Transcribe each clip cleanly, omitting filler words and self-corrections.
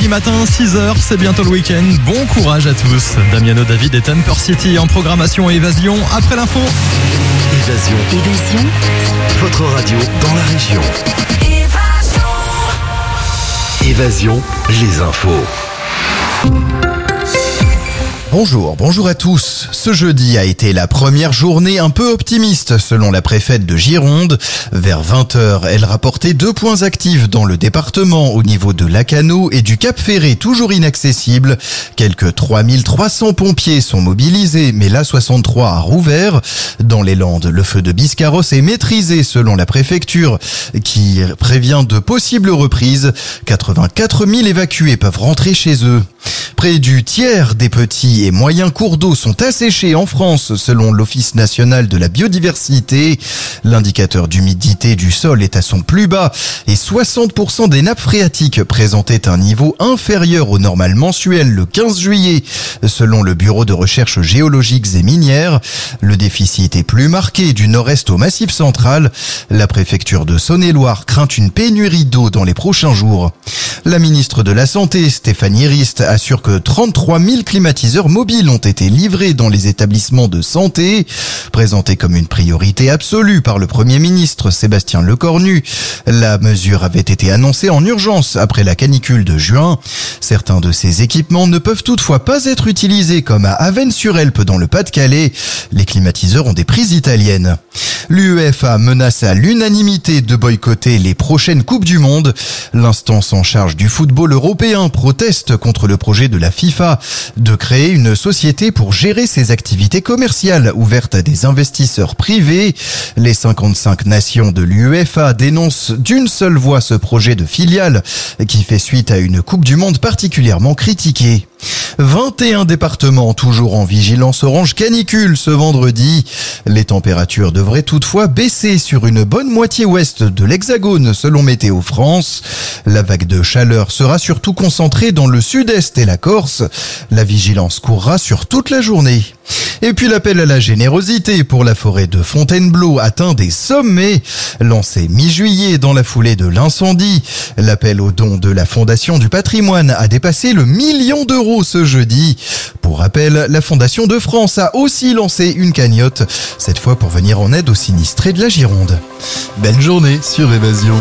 vendredi matin, 6h, c'est bientôt le week-end. Bon courage à tous. Damiano David et Temper City en programmation et évasion après l'info. Évasion. Votre radio dans la région. Évasion, les infos. Bonjour à tous. Ce jeudi a été la première journée un peu optimiste selon la préfète de Gironde. Vers 20h, elle rapportait 2 points actifs dans le département au niveau de Lacanau et du Cap Ferré, toujours inaccessible. Quelques 3300 pompiers sont mobilisés, mais l'A63 a rouvert. Dans les Landes, le feu de Biscarrosse est maîtrisé selon la préfecture qui prévient de possibles reprises. 84 000 évacués peuvent rentrer chez eux. Près du tiers des petits et moyens cours d'eau sont asséchés en France selon l'Office national de la biodiversité. L'indicateur d'humidité du sol est à son plus bas et 60% des nappes phréatiques présentaient un niveau inférieur au normal mensuel le 15 juillet selon le Bureau de recherche géologiques et minières. Le déficit est plus marqué du nord-est au Massif central. La préfecture de Saône-et-Loire craint une pénurie d'eau dans les prochains jours. La ministre de la Santé, Stéphanie Rist, assure que 33 000 climatiseurs mobiles ont été livrés dans les établissements de santé. Présentés comme une priorité absolue par le Premier ministre Sébastien Lecornu, la mesure avait été annoncée en urgence après la canicule de juin. Certains de ces équipements ne peuvent toutefois pas être utilisés comme à Avesnes-sur-Helpe dans le Pas-de-Calais. Les climatiseurs ont des prises italiennes. L'UEFA menace à l'unanimité de boycotter les prochaines Coupes du Monde. L'instance en charge du football européen proteste contre le projet de la FIFA de créer une société pour gérer ses activités commerciales ouvertes à des investisseurs privés. Les 55 nations de l'UEFA dénoncent d'une seule voix ce projet de filiale qui fait suite à une Coupe du Monde particulièrement critiquée. 21 départements toujours en vigilance orange canicule ce vendredi. Les températures devraient toutefois baisser sur une bonne moitié ouest de l'Hexagone selon Météo France. La vague de chaleur sera surtout concentrée dans le sud-est et la Corse. La vigilance courra sur toute la journée. Et puis l'appel à la générosité pour la forêt de Fontainebleau atteint des sommets. Lancé mi-juillet dans la foulée de l'incendie, l'appel aux dons de la Fondation du patrimoine a dépassé le 1 million d'euros ce jeudi. Pour rappel, la Fondation de France a aussi lancé une cagnotte, cette fois pour venir en aide aux sinistrés de la Gironde. Belle journée sur Évasion.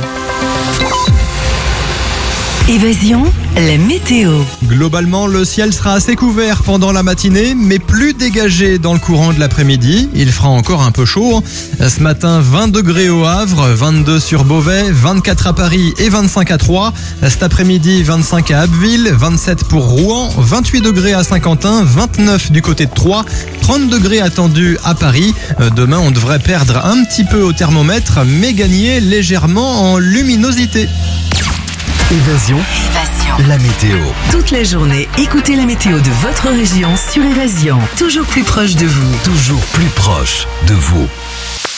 Évasion, la météo. Globalement, le ciel sera assez couvert pendant la matinée, mais plus dégagé dans le courant de l'après-midi. Il fera encore un peu chaud. Ce matin, 20 degrés au Havre, 22 sur Beauvais, 24 à Paris et 25 à Troyes. Cet après-midi, 25 à Abbeville, 27 pour Rouen, 28 degrés à Saint-Quentin, 29 du côté de Troyes, 30 degrés attendus à Paris. Demain, on devrait perdre un petit peu au thermomètre, mais gagner légèrement en luminosité. Évasion, la météo. Toute la journée, écoutez la météo de votre région sur Évasion. Toujours plus proche de vous. Toujours plus proche de vous.